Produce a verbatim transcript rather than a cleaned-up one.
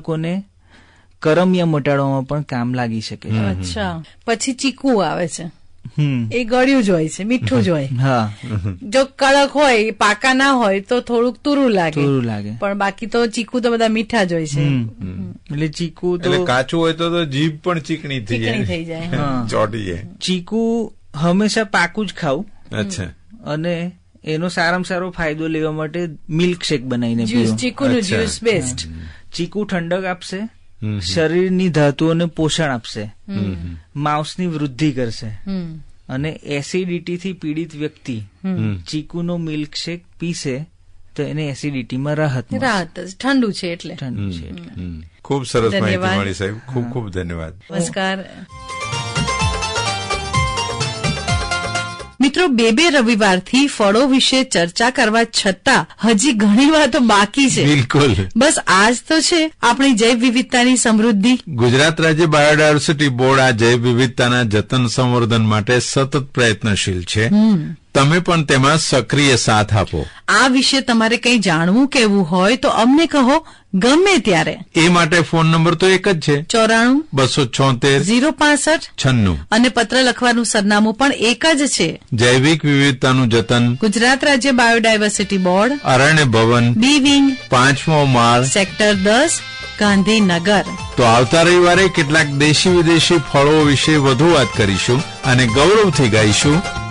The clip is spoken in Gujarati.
લોકોને કરમિયા મટાડવામાં પણ કામ લાગી શકે છે. અચ્છા, પછી ચીકુ આવે છે, એ ગળ્યું જ હોય છે, મીઠું જ હોય. હા, જો કડક હોય, પાકા ના હોય તો થોડુંક તુરું લાગે, તુરું લાગે, પણ બાકી તો ચીકુ તો બધા મીઠા જ હોય છે. એટલે ચીકુ તો કાચું હોય તો જીભ પણ ચીકણી થઈ જાય, ચોટી જાય. ચીકુ હંમેશા પાકું જ ખાવું. અચ્છા. અને એનો સારામાં સારો ફાયદો લેવા માટે મિલ્ક શેક બનાવીને પીવો. ચીકુનું જ્યુસ બેસ્ટ. ચીકુ ઠંડક આપશે, શરીરની ધાતુઓને પોષણ આપશે, માંસની વૃદ્ધિ કરશે, અને એસિડિટી થી પીડિત વ્યક્તિ ચીકુનો મિલ્ક શેક પીશે તો એને એસિડિટીમાં રાહત રાહત ઠંડુ છે એટલે ઠંડુ છે એટલે. ખૂબ સરસ માહિતી મળી સાહેબ, ખૂબ ખૂબ ધન્યવાદ. નમસ્કાર મિત્રો. બે બે રવિવારથી ફળો વિશે ચર્ચા કરવા છતાં હજી ઘણી વાતો બાકી છે. બિલકુલ. બસ આજ તો છે આપણી જૈવ વિવિધતાની સમૃદ્ધિ. ગુજરાત રાજ્ય બાયોડાયવર્સિટી બોર્ડ આ જૈવ વિવિધતાના જતન સંવર્ધન માટે સતત પ્રયત્નશીલ છે. તમે પણ તેમાં સક્રિય સાથ આપો. આ વિશે તમારે કંઈ જાણવું કેવું હોય તો અમને કહો ગમે ત્યારે. એ માટે ફોન નંબર તો એક જ છે, ચોરાણું બસો છોતેર ઝીરો પાસઠ છન્નું, અને પત્ર લખવાનું સરનામું પણ એક જ છે. જૈવિક વિવિધતાનું જતન, ગુજરાત રાજ્ય બાયોડાયવર્સિટી બોર્ડ, અરણ્ય ભવન, બી વિંગ, પાંચમો માળ, સેક્ટર દસ, ગાંધીનગર. તો આવતા રવિવારે કેટલાક દેશી વિદેશી ફળો વિશે વધુ વાત કરીશું અને ગૌરવથી ગાઈશું.